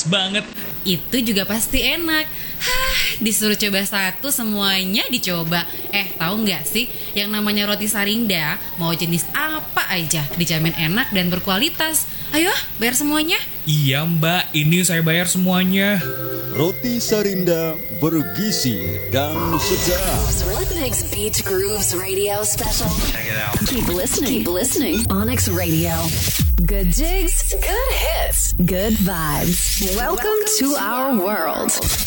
pas banget. Itu juga pasti enak. Disuruh coba satu semuanya dicoba. Tahu nggak sih, yang namanya roti Sarinda mau jenis apa aja dijamin enak dan berkualitas. Ayo, bayar semuanya. Iya mbak, ini saya bayar semuanya. Roti Sarinda bergizi dan sedap. Rhythmix Beach Grooves Radio Special. Check it out. Keep listening. Onyx Radio. Good jigs, good hits, good vibes. Welcome to our world.